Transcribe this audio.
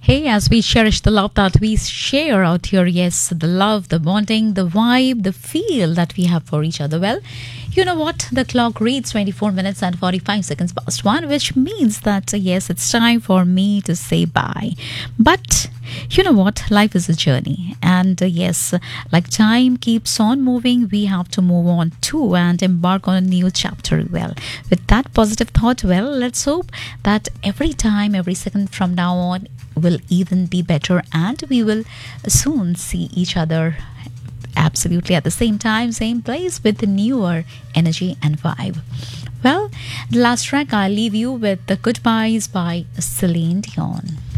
Hey, as we cherish the love that we share out here, yes, the love, the bonding, the vibe, the feel that we have for each other. Well, you know what? The clock reads 24 minutes and 45 seconds past 1, which means that, yes, it's time for me to say bye. But you know what? Life is a journey. And yes, like time keeps on moving, we have to move on too and embark on a new chapter. Well, with that positive thought, well, let's hope that every time, every second from now on, will even be better and we will soon see each other absolutely at the same time, same place with the newer energy and vibe. Well, the last track I'll leave you with the Goodbyes by Celine Dion.